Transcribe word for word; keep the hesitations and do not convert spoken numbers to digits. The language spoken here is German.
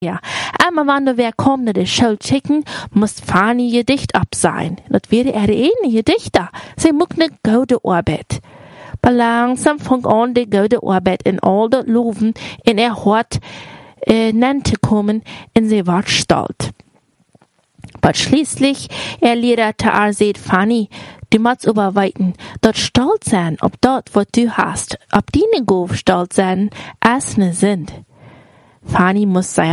Ja, aber wenn du wer kommt naar de Schule schicken, muss Fanny je dicht ab sein. Dat wäre er enige dichter. Sie moet ne gute Arbeit. Maar langsam fang an de gute Arbeit in all dat loven en er hat äh, nen te kommen en sie ward stolz. Aber schließlich er lehrte er seht Fanny, du musst überweiten, dort stolz sein, ob dort, was du hast, ob deine Gof stolz sein, als ne sind. Fanny muss sein